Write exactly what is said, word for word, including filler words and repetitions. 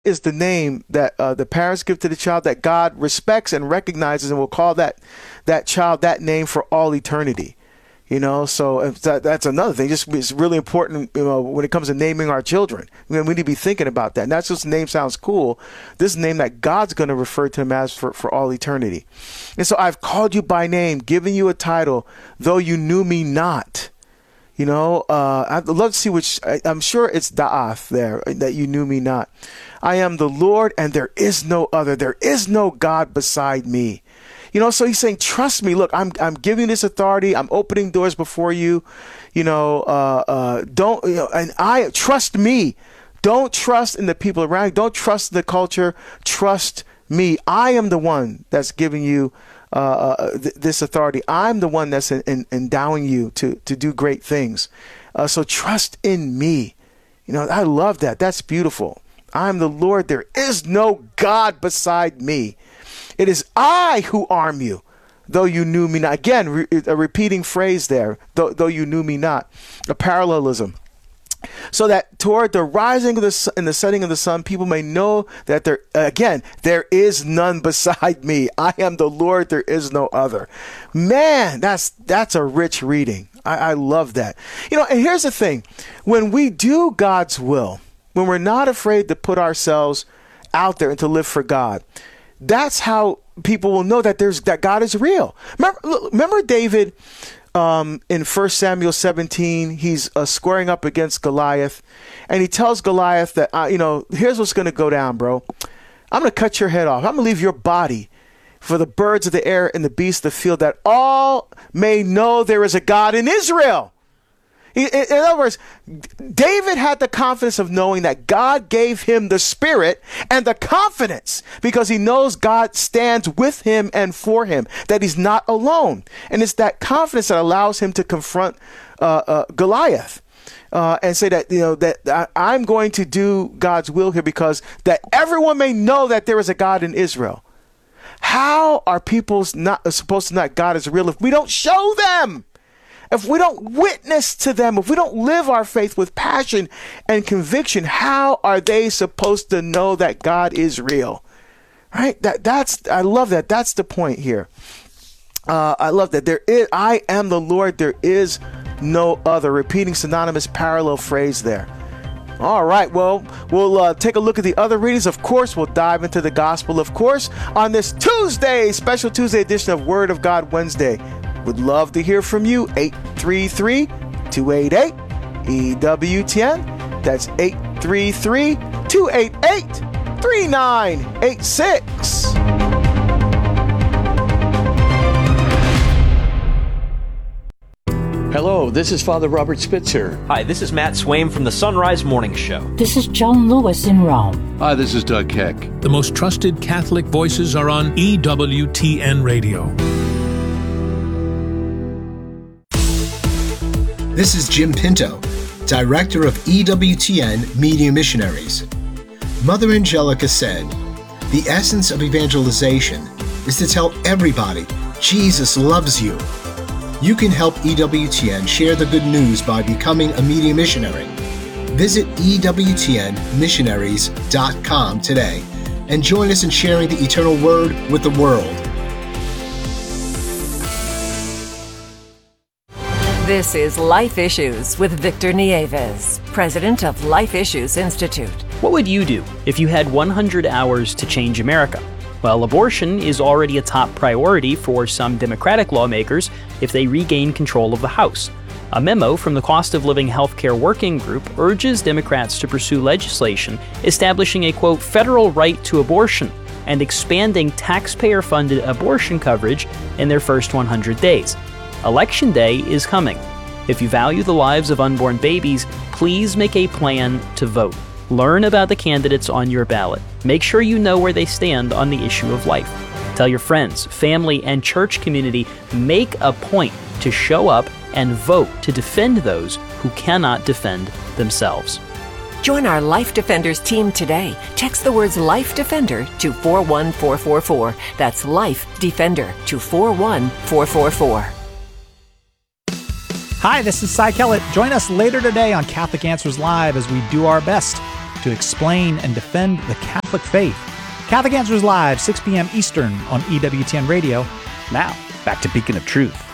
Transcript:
is the name that uh, the parents give to the child that God respects and recognizes and will call that that child that name for all eternity. You know, so if that, that's another thing. Just it's really important, you know, when it comes to naming our children. I mean, we need to be thinking about that. Not just the name sounds cool. This is a name that God's going to refer to him as for, for all eternity. And so I've called you by name, given you a title, though you knew me not. You know, uh, I'd love to see which, I, I'm sure it's Da'ath there, that you knew me not. I am the Lord and there is no other. There is no God beside me. You know, so he's saying, trust me. Look, I'm I'm giving this authority. I'm opening doors before you. You know, uh, uh, don't, you know, and I trust me. Don't trust in the people around you. Don't trust the culture. Trust me. I am the one that's giving you uh, uh, th- this authority. I'm the one that's in, in, endowing you to, to do great things. Uh, so trust in me. You know, I love that. That's beautiful. I'm the Lord. There is no God beside me. It is I who arm you, though you knew me not. Again, re- a repeating phrase there, though, though you knew me not. A parallelism. So that toward the rising of the sun and the setting of the sun, people may know that there, again, there is none beside me. I am the Lord, there is no other. Man, that's that's a rich reading. I, I love that. You know, and here's the thing. When we do God's will, when we're not afraid to put ourselves out there and to live for God, that's how people will know that there's that God is real. Remember, remember David um, in First Samuel seventeen, he's uh, squaring up against Goliath, and he tells Goliath that, uh, you know, here's what's going to go down, bro. I'm going to cut your head off. I'm going to leave your body for the birds of the air and the beasts of the field, that all may know there is a God in Israel. In other words, David had the confidence of knowing that God gave him the spirit and the confidence because he knows God stands with him and for him, that he's not alone. And it's that confidence that allows him to confront uh, uh, Goliath uh, and say that, you know, that I, I'm going to do God's will here because that everyone may know that there is a God in Israel. How are people not supposed to know that God is real if we don't show them? If we don't witness to them, if we don't live our faith with passion and conviction, how are they supposed to know that God is real? Right? That that's I love that. That's the point here. Uh, I love that. There is I am the Lord. There is no other. Repeating synonymous parallel phrase there. All right. Well, we'll uh, take a look at the other readings. Of course, we'll dive into the gospel, of course, on this Tuesday, special Tuesday edition of Word of God Wednesday. Would love to hear from you. eight three three, two eight eight, E W T N. That's eight three three, two eight eight, three nine eight six. Hello, this is Father Robert Spitzer. Hi, this is Matt Swaim from the Sunrise Morning Show. This is John Lewis in Rome. Hi, this is Doug Keck. The most trusted Catholic voices are on E W T N Radio. This is Jim Pinto, Director of E W T N Media Missionaries. Mother Angelica said, "The essence of evangelization is to tell everybody Jesus loves you." You can help E W T N share the good news by becoming a media missionary. Visit E W T N missionaries dot com today and join us in sharing the eternal word with the world. This is Life Issues with Victor Nieves, president of Life Issues Institute. What would you do if you had one hundred hours to change America? Well, abortion is already a top priority for some Democratic lawmakers if they regain control of the House. A memo from the Cost of Living Healthcare Working Group urges Democrats to pursue legislation establishing a, quote, federal right to abortion and expanding taxpayer-funded abortion coverage in their first one hundred days. Election Day is coming. If you value the lives of unborn babies, please make a plan to vote. Learn about the candidates on your ballot. Make sure you know where they stand on the issue of life. Tell your friends, family, and church community, make a point to show up and vote to defend those who cannot defend themselves. Join our Life Defenders team today. Text the words Life Defender to four one four four four. That's Life Defender to four one four four four. Hi, this is Cy Kellett. Join us later today on Catholic Answers Live as we do our best to explain and defend the Catholic faith. Catholic Answers Live, six p.m. Eastern on E W T N Radio. Now, back to Beacon of Truth.